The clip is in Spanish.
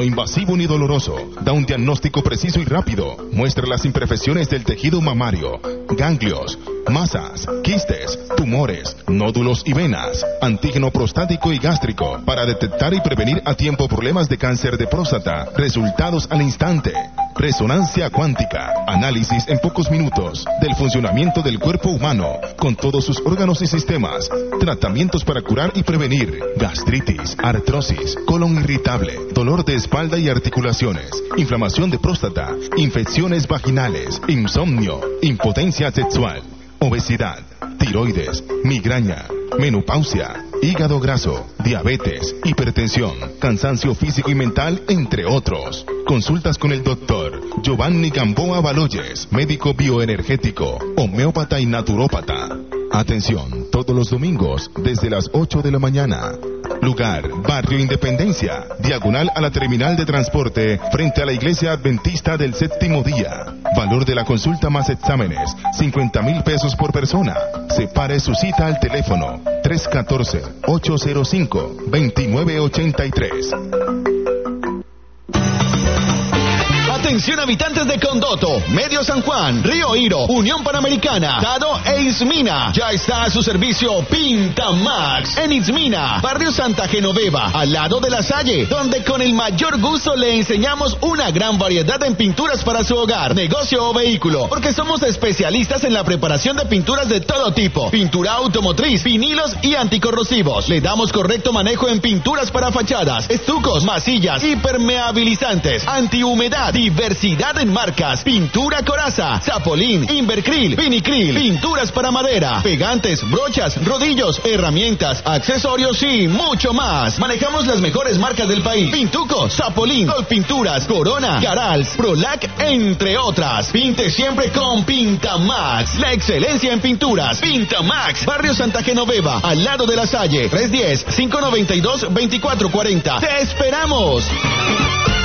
invasivo ni doloroso, da un diagnóstico preciso y rápido, muestra las imperfecciones del tejido mamario, ganglios, masas, quistes, tumores, nódulos y venas, antígeno prostático y gástrico, para detectar y prevenir a tiempo problemas de cáncer de próstata, resultados al instante, resonancia cuántica, análisis en pocos minutos del funcionamiento del cuerpo humano, con todos sus órganos y sistemas, tratamientos para curar y prevenir gastritis, artrosis, colon irritable, dolor de espalda y articulaciones, inflamación de próstata, infecciones vaginales, insomnio, impotencia sexual, obesidad, tiroides, migraña, menopausia, hígado graso, diabetes, hipertensión, cansancio físico y mental, entre otros. Consultas con el doctor Giovanni Gamboa Baloyes, médico bioenergético, homeópata y naturópata. Atención, todos los domingos desde las 8 de la mañana. Lugar, Barrio Independencia, diagonal a la terminal de transporte, frente a la Iglesia Adventista del Séptimo Día. Valor de la consulta más exámenes, 50,000 pesos por persona. Separe su cita al teléfono 314-805-2983. Atención habitantes de Condoto, Medio San Juan, Río Hiro, Unión Panamericana, Tado e Izmina. Ya está a su servicio Pinta Max en Izmina, Barrio Santa Genoveva, al lado de La Salle, donde con el mayor gusto le enseñamos una gran variedad en pinturas para su hogar, negocio o vehículo, porque somos especialistas en la preparación de pinturas de todo tipo, pintura automotriz, vinilos y anticorrosivos. Le damos correcto manejo en pinturas para fachadas, estucos, masillas, impermeabilizantes, antihumedad, diversidad en marcas, pintura coraza, Zapolín, Invercril, Vinicril, pinturas para madera, pegantes, brochas, rodillos, herramientas, accesorios y mucho más. Manejamos las mejores marcas del país: Pintuco, Zapolín, Gold Pinturas, Corona, Garals, Prolac, entre otras. Pinte siempre con Pinta Max, la excelencia en pinturas. Pinta Max, Barrio Santa Genoveva, al lado de La Salle, 310-592-2440. ¡Te esperamos!